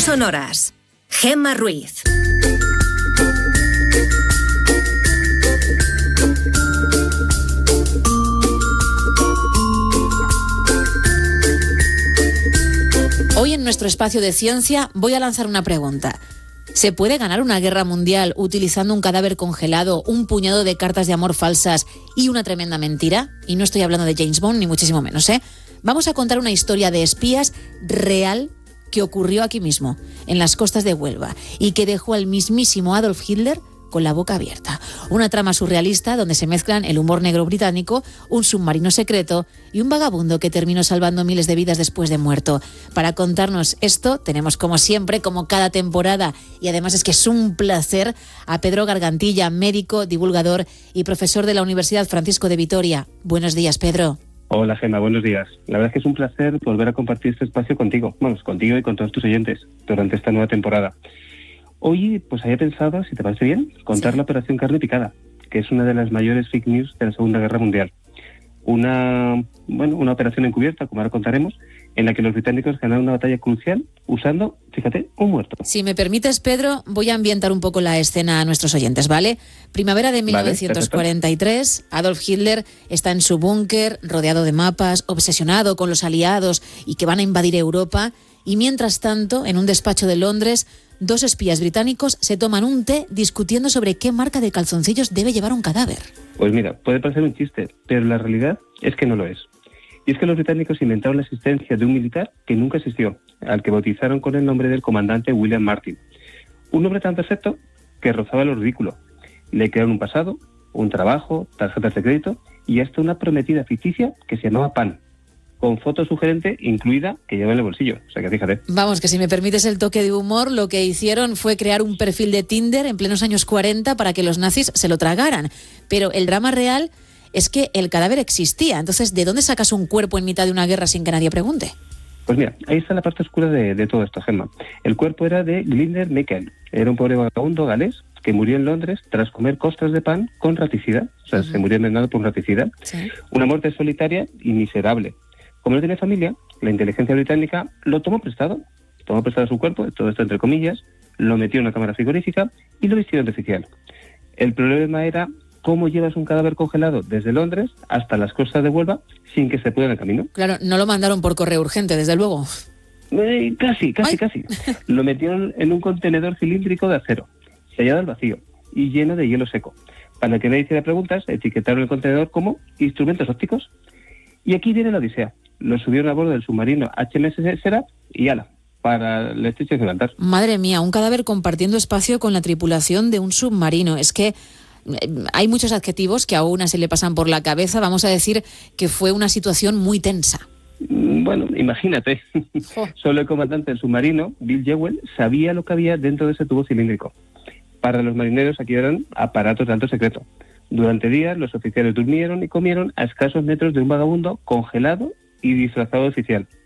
sonoras. Gemma Ruiz. Hoy en nuestro espacio de ciencia voy a lanzar una pregunta. ¿Se puede ganar una guerra mundial utilizando un cadáver congelado, un puñado de cartas de amor falsas y una tremenda mentira? Y no estoy hablando de James Bond, ni muchísimo menos, ¿eh? Vamos a contar una historia de espías real que ocurrió aquí mismo, en las costas de Huelva, y que dejó al mismísimo Adolf Hitler con la boca abierta. Una trama surrealista donde se mezclan el humor negro británico, un submarino secreto y un vagabundo que terminó salvando miles de vidas después de muerto. Para contarnos esto tenemos, como siempre, como cada temporada, y además es que es un placer, a Pedro Gargantilla, médico, divulgador y profesor de la Universidad Francisco de Vitoria. Buenos días, Pedro. Hola, Gemma, buenos días. La verdad es que es un placer volver a compartir este espacio contigo, contigo y con todos tus oyentes durante esta nueva temporada. Hoy, pues había pensado, si te parece bien, contar la Operación Carne Picada, que es una de las mayores fake news de la Segunda Guerra Mundial. Una operación encubierta, como ahora contaremos, en la que los británicos ganaron una batalla crucial usando, fíjate, un muerto. Si me permites, Pedro, voy a ambientar un poco la escena a nuestros oyentes, ¿vale? Primavera de 1943, Adolf Hitler está en su búnker, rodeado de mapas, obsesionado con los aliados y que van a invadir Europa. Y mientras tanto, en un despacho de Londres, dos espías británicos se toman un té discutiendo sobre qué marca de calzoncillos debe llevar un cadáver. Pues mira, puede parecer un chiste, pero la realidad es que no lo es. Y es que los británicos inventaron la existencia de un militar que nunca existió, al que bautizaron con el nombre del comandante William Martin. Un nombre tan perfecto que rozaba lo ridículo. Le crearon un pasado, un trabajo, tarjetas de crédito y hasta una prometida ficticia que se llamaba Pan, con foto sugerente incluida que lleva en el bolsillo. O sea que fíjate. Vamos, que si me permites el toque de humor, lo que hicieron fue crear un perfil de Tinder en plenos años 40 para que los nazis se lo tragaran. Pero el drama real es que el cadáver existía. Entonces, ¿de dónde sacas un cuerpo en mitad de una guerra sin que nadie pregunte? Pues mira, ahí está la parte oscura de todo esto, Gemma. El cuerpo era de Glyndŵr Michael. Era un pobre vagabundo galés que murió en Londres tras comer costras de pan con raticida. O sea, se murió envenenado por raticida. ¿Sí? Una muerte solitaria y miserable. Como no tiene familia, la inteligencia británica lo tomó prestado su cuerpo, todo esto entre comillas, lo metió en una cámara frigorífica y lo vistieron de oficial. El problema era cómo llevas un cadáver congelado desde Londres hasta las costas de Huelva sin que se pueda en el camino. Claro, no lo mandaron por correo urgente, desde luego. Casi. Lo metieron en un contenedor cilíndrico de acero, sellado al vacío y lleno de hielo seco. Para que nadie hiciera preguntas, etiquetaron el contenedor como instrumentos ópticos. Y aquí viene la odisea. Lo subieron a bordo del submarino HMS Seraph y ala, para el estrecho de Gibraltar. Madre mía, un cadáver compartiendo espacio con la tripulación de un submarino. Es que hay muchos adjetivos que a una se le pasan por la cabeza. Vamos a decir que fue una situación muy tensa. Bueno, imagínate. Solo el comandante del submarino, Bill Jewell, sabía lo que había dentro de ese tubo cilíndrico. Para los marineros aquí eran aparatos de alto secreto. Durante días los oficiales durmieron y comieron a escasos metros de un vagabundo congelado y disfrazado de oficial.